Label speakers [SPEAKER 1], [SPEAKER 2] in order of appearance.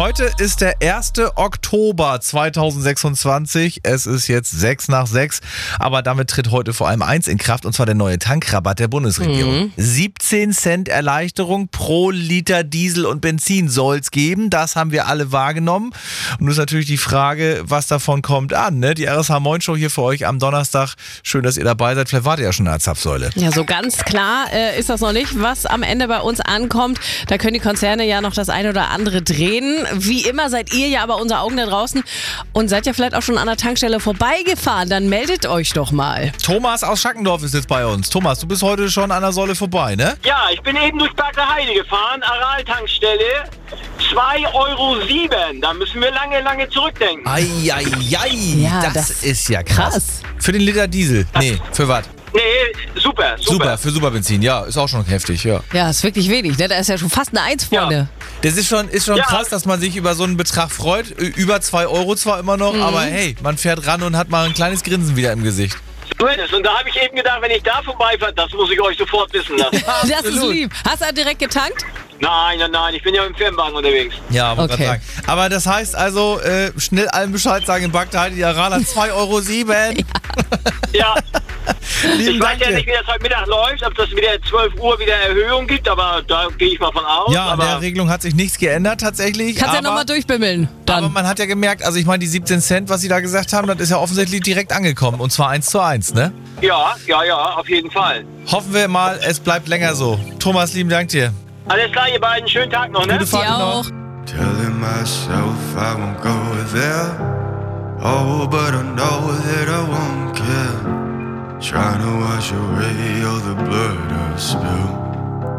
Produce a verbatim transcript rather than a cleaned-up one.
[SPEAKER 1] Heute ist der erste Oktober zweitausendsechsundzwanzig. Es ist jetzt sechs nach sechs. Aber damit tritt heute vor allem eins in Kraft, und zwar der neue Tankrabatt der Bundesregierung. Mhm. siebzehn Cent Erleichterung pro Liter Diesel und Benzin soll es geben. Das haben wir alle wahrgenommen. Und nun ist natürlich die Frage, was davon kommt an. Ne? Die R S H Moin Show hier für euch am Donnerstag. Schön, dass ihr dabei seid. Vielleicht wart ihr ja schon in der Zapfsäule.
[SPEAKER 2] Ja, so ganz klar äh, ist das noch nicht, was am Ende bei uns ankommt. Da können die Konzerne ja noch das eine oder andere drehen. Wie immer seid ihr ja aber unser Augen da draußen und seid ja vielleicht auch schon an der Tankstelle vorbeigefahren. Dann meldet euch doch mal.
[SPEAKER 1] Thomas aus Schackendorf ist jetzt bei uns. Thomas, du bist heute schon an der Säule vorbei, ne?
[SPEAKER 3] Ja, ich bin eben durch Bergheide gefahren, Aral-Tankstelle, zwei Euro sieben. Da müssen wir lange, lange zurückdenken.
[SPEAKER 1] Eieiei,
[SPEAKER 2] Ja,
[SPEAKER 1] das,
[SPEAKER 2] das
[SPEAKER 1] ist ja krass.
[SPEAKER 2] krass.
[SPEAKER 1] Für den Liter Diesel? Nee, für was?
[SPEAKER 3] Nee, super, super.
[SPEAKER 1] Super, für Superbenzin, ja, ist auch schon heftig, ja.
[SPEAKER 2] Ja, ist wirklich wenig, ne? Da ist ja schon fast eine Eins vorne.
[SPEAKER 1] Das ist schon, ist schon
[SPEAKER 3] Ja.
[SPEAKER 1] krass, dass man sich über so einen Betrag freut. Über zwei Euro zwar immer noch,
[SPEAKER 2] Mhm.
[SPEAKER 1] aber hey, man fährt ran und hat mal ein kleines Grinsen wieder im Gesicht.
[SPEAKER 3] So ist es. Und da habe ich eben gedacht, wenn ich da vorbeifahre, das muss ich euch sofort wissen lassen.
[SPEAKER 2] Das ist
[SPEAKER 1] Absolut.
[SPEAKER 2] lieb. Hast du direkt getankt?
[SPEAKER 3] Nein, nein, nein, ich bin ja im Firmenwagen unterwegs.
[SPEAKER 1] Ja, wollte
[SPEAKER 2] Okay.
[SPEAKER 1] gerade sagen. Aber das heißt also, äh, schnell allen Bescheid sagen, in Bagdad, die Aral hat zwei Euro sieben.
[SPEAKER 3] Ja,
[SPEAKER 1] Lieben
[SPEAKER 3] ich weiß
[SPEAKER 1] Dank
[SPEAKER 3] ja
[SPEAKER 1] dir.
[SPEAKER 3] nicht, wie das heute Mittag läuft, ob das wieder zwölf Uhr wieder Erhöhung gibt, aber da gehe ich mal von aus.
[SPEAKER 1] Ja, an
[SPEAKER 3] aber
[SPEAKER 1] der Regelung hat sich nichts geändert tatsächlich.
[SPEAKER 2] Kannst ja
[SPEAKER 1] aber,
[SPEAKER 2] nochmal durchbimmeln. Dann.
[SPEAKER 1] aber man hat ja gemerkt, also ich meine, die siebzehn Cent, was sie da gesagt haben, das ist ja offensichtlich direkt angekommen. Und zwar eins zu eins, ne?
[SPEAKER 3] ja, ja, ja, auf jeden Fall.
[SPEAKER 1] Hoffen wir mal, es bleibt länger so. Thomas, lieben Dank dir.
[SPEAKER 3] Alles klar, ihr beiden, schönen Tag noch, ne?
[SPEAKER 1] Gute Fahrt
[SPEAKER 2] Dir
[SPEAKER 1] noch.
[SPEAKER 2] auch.
[SPEAKER 4] Telling myself I won't go there. Oh, but I know that I won't care. Trying to wash away all the blood I've spilled.